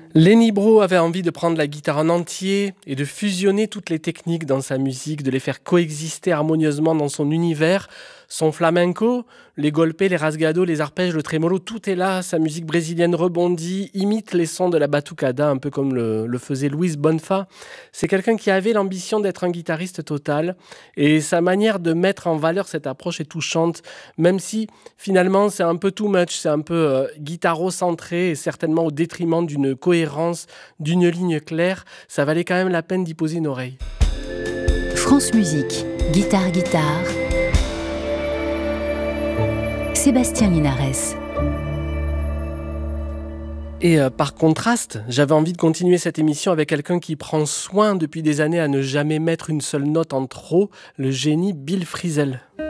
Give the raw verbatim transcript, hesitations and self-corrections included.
Lenny Breau avait envie de prendre la guitare en entier et de fusionner toutes les techniques dans sa musique, de les faire coexister harmonieusement dans son univers. Son flamenco, les golpes, les rasgados, les arpèges, le trémolo, tout est là. Sa musique brésilienne rebondit, imite les sons de la batucada, un peu comme le, le faisait Luis Bonfa. C'est quelqu'un qui avait l'ambition d'être un guitariste total et sa manière de mettre en valeur cette approche est touchante, même si finalement c'est un peu too much, c'est un peu euh, guitaro-centré et certainement au détriment d'une cohérence, d'une ligne claire. Ça valait quand même la peine d'y poser une oreille. France Musique, guitare guitare. Sébastien Linares. Et euh, par contraste, j'avais envie de continuer cette émission avec quelqu'un qui prend soin depuis des années à ne jamais mettre une seule note en trop, le génie Bill Frisell.